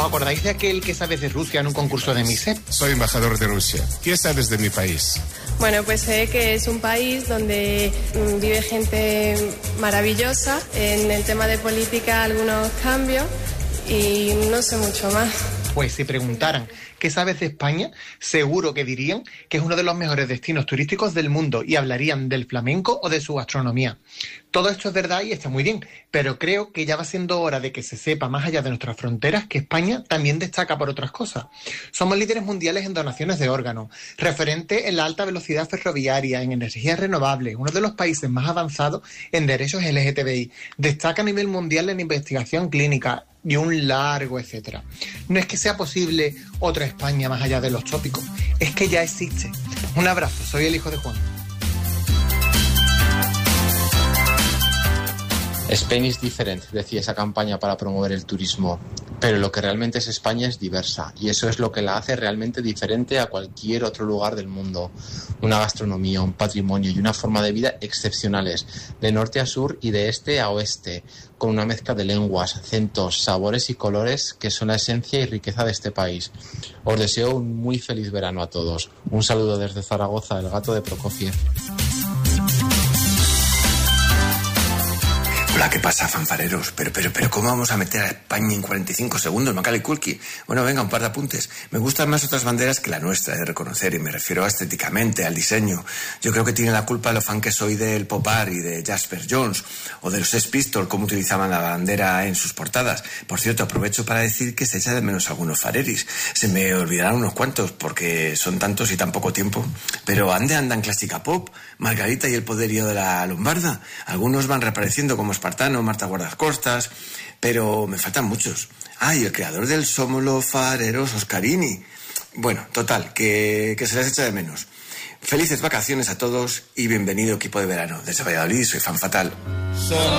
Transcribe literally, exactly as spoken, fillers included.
¿Os acordáis de aquel que sabes de Rusia en un concurso de Mise? Soy embajador de Rusia. ¿Qué sabes de mi país? Bueno, pues sé que es un país donde mm, vive gente maravillosa. En el tema de política, algunos cambios y no sé mucho más. Pues si preguntaran qué sabes de España, seguro que dirían que es uno de los mejores destinos turísticos del mundo y hablarían del flamenco o de su gastronomía. Todo esto es verdad y está muy bien, pero creo que ya va siendo hora de que se sepa más allá de nuestras fronteras que España también destaca por otras cosas. Somos líderes mundiales en donaciones de órganos, referente en la alta velocidad ferroviaria, en energías renovables, uno de los países más avanzados en derechos L G T B I, destaca a nivel mundial en investigación clínica y un largo etcétera. No es que sea posible otra España más allá de los tópicos, es que ya existe. Un abrazo, soy el hijo de Juan. Spain is different, decía esa campaña para promover el turismo, pero lo que realmente es España es diversa y eso es lo que la hace realmente diferente a cualquier otro lugar del mundo. Una gastronomía, un patrimonio y una forma de vida excepcionales, de norte a sur y de este a oeste, con una mezcla de lenguas, acentos, sabores y colores que son la esencia y riqueza de este país. Os deseo un muy feliz verano a todos. Un saludo desde Zaragoza, el gato de Prokofiev. Hola, ¿qué pasa, fanfareros? Pero, pero, pero, ¿cómo vamos a meter a España en cuarenta y cinco segundos, Macaulay Culkin? Bueno, venga, un par de apuntes. Me gustan más otras banderas que la nuestra, he de reconocer, y me refiero estéticamente, al diseño. Yo creo que tiene la culpa lo fan que soy del pop art y de Jasper Jones, o de los Sex Pistols, cómo utilizaban la bandera en sus portadas. Por cierto, aprovecho para decir que se echa de menos algunos fareris. Se me olvidarán unos cuantos, porque son tantos y tan poco tiempo. Pero ande andan clásica pop, Margarita y el poderío de la Lombarda. Algunos van reapareciendo como Espartano, Marta Guardacostas, pero me faltan muchos. Ah, y el creador del Somos los Fareros, Oscarini. Bueno, total, que, que se les echa de menos. Felices vacaciones a todos y bienvenido equipo de verano. Desde Valladolid, soy Fan Fatal.